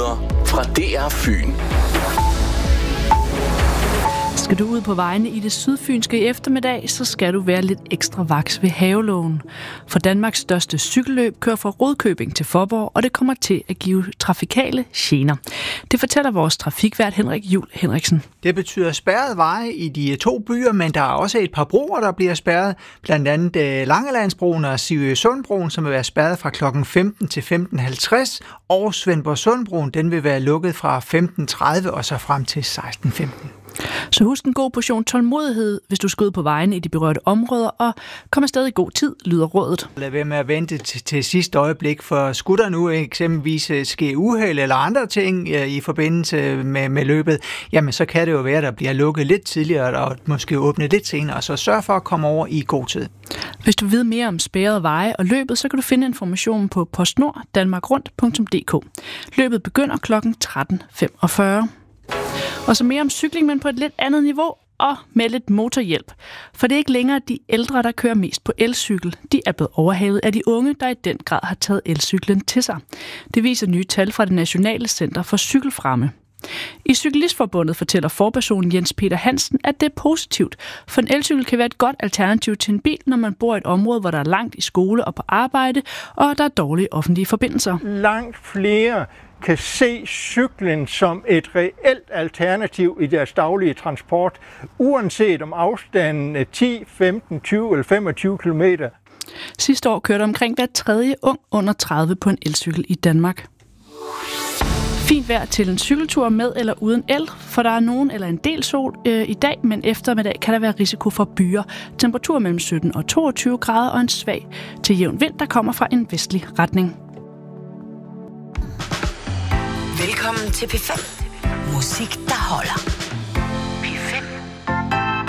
Nyheder fra DR Fyn. Skal du ud på vejene i det sydfynske i eftermiddag, så skal du være lidt ekstra vaks ved Havelågen. For Danmarks største cykelløb kører fra Rudkøbing til Faaborg, og det kommer til at give trafikale gener. Det fortæller vores trafikvært Henrik Juhl Henriksen. Det betyder spærrede veje i de 2 byer, men der er også et par broer, der bliver spærret. Blandt andet Langelandsbroen og Sivøsundbroen, som vil være spærret fra kl. 15 til 15.50, og Svendborgsundbroen, den vil være lukket fra 15.30 og så frem til 16.15. Så husk en god portion tålmodighed, hvis du skal ud på vejene i de berørte områder, og kom afsted i god tid, lyder rådet. Lad være med at vente til sidste øjeblik, for skulle der nu eksempelvis ske uheld eller andre ting i forbindelse med løbet, jamen så kan det jo være, at der bliver lukket lidt tidligere og måske åbnet lidt senere, så sørg for at komme over i god tid. Hvis du ved mere om spærrede veje og løbet, så kan du finde informationen på postnorddanmarkrundt.dk. Løbet begynder kl. 13.45. Og så mere om cykling, men på et lidt andet niveau og med lidt motorhjælp. For det er ikke længere de ældre, der kører mest på elcykel. De er blevet overhalet af de unge, der i den grad har taget elcyklen til sig. Det viser nye tal fra det Nationale Center for Cykelfremme. I Cyklistforbundet fortæller forpersonen Jens Peter Hansen, at det er positivt, for en elcykel kan være et godt alternativ til en bil, når man bor i et område, hvor der er langt i skole og på arbejde, og der er dårlige offentlige forbindelser. Langt flere kan se cyklen som et reelt alternativ i deres daglige transport, uanset om afstanden er 10, 15, 20 eller 25 km. Sidste år kørte omkring hver tredje ung under 30 på en elcykel i Danmark. Fint vejr til en cykeltur med eller uden el, for der er nogen eller en del sol i dag, men eftermiddag kan der være risiko for byer. Temperatur mellem 17 og 22 grader og en svag til jævn vind, der kommer fra en vestlig retning. Velkommen til P5. Musik, der holder.